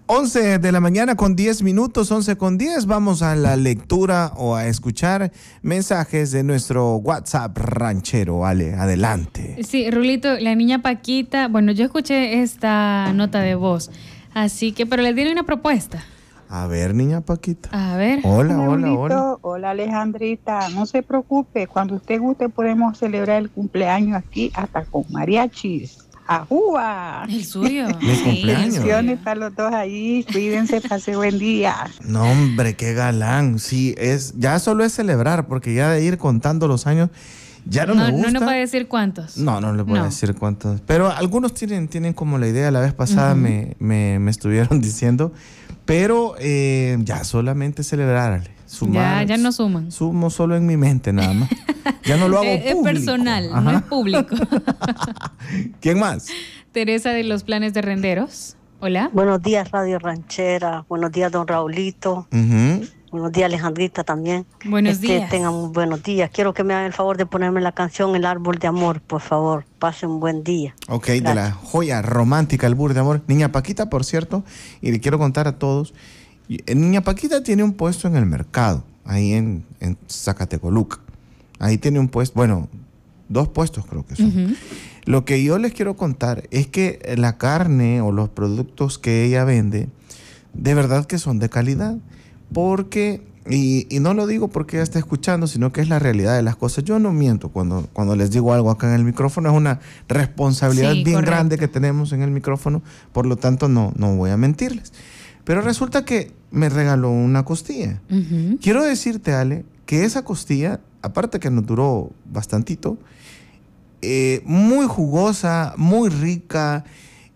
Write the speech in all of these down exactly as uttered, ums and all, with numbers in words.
once de la mañana con diez minutos, once con diez. Vamos a la lectura o a escuchar mensajes de nuestro WhatsApp ranchero. Ale, adelante. Sí, Rulito, la niña Paquita, bueno, yo escuché esta nota de voz, así que, pero le tiene una propuesta. A ver, niña Paquita. A ver. Hola, hola, Rulito, hola. Hola, Alejandrita. No se preocupe, cuando usted guste podemos celebrar el cumpleaños aquí hasta con mariachis. ¡Ajúa! ¿El suyo? Mi cumpleaños. Bendiciones para los dos ahí. Cuídense, pase buen día. No, hombre, qué galán. Sí, es, ya solo es celebrar, porque ya de ir contando los años, ya no, No, me gusta. no nos va a decir cuántos. No, no le voy No. a decir cuántos. Pero algunos tienen, tienen como la idea, la vez pasada Ujú. me, me, me estuvieron diciendo, pero eh, ya solamente celebrar, Ale, sumar. Ya, ya no suman. Sumo solo en mi mente nada más. Ya no lo hago Es, es público. personal, Ajá. no es público. ¿Quién más? Teresa de los planes de renderos. Hola. Buenos días, Radio Ranchera. Buenos días, don Raulito. Ujú. Buenos días, Alejandrita, también. Buenos Este, días. Tengan muy buenos días. Quiero que me hagan el favor de ponerme la canción El Árbol de Amor, por favor. Pasen un buen día. Ok, de la Gracias. joya romántica, el burro de amor. Niña Paquita, por cierto, y le quiero contar a todos, y- eh, Niña Paquita tiene un puesto en el mercado, ahí en, en Zacatecoluca. Ahí tiene un puesto, bueno, dos puestos creo que son. Ujú. Lo que yo les quiero contar es que la carne o los productos que ella vende, de verdad que son de calidad. Porque, y, y no lo digo porque ella está escuchando, sino que es la realidad de las cosas. Yo no miento cuando, cuando les digo algo acá en el micrófono. Es una responsabilidad Sí, bien correcto. grande que tenemos en el micrófono. Por lo tanto, no, no voy a mentirles. Pero resulta que me regaló una costilla. Ujú. Quiero decirte, Ale, que esa costilla, aparte que nos duró bastantito, eh, muy jugosa, muy rica,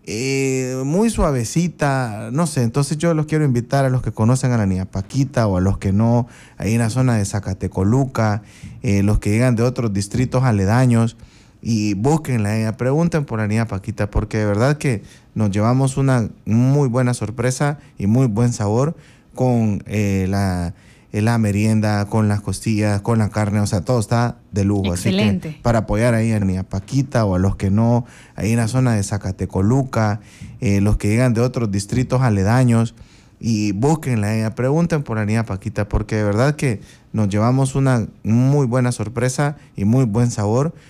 eh, muy suavecita, no sé. Entonces yo los quiero invitar a los que conocen a la niña Paquita o a los que no, ahí en la zona de Zacatecoluca, eh, los que llegan de otros distritos aledaños, y búsquenla, ella, pregunten por la niña Paquita, porque de verdad que nos llevamos una muy buena sorpresa y muy buen sabor con eh, la, eh, la merienda, con las costillas, con la carne, o sea, todo está de lujo. Excelente. Así que para apoyar ahí a la niña Paquita o a los que no, ahí en la zona de Zacatecoluca, eh, los que llegan de otros distritos aledaños, y búsquenla, ella, pregunten por la niña Paquita, porque de verdad que nos llevamos una muy buena sorpresa y muy buen sabor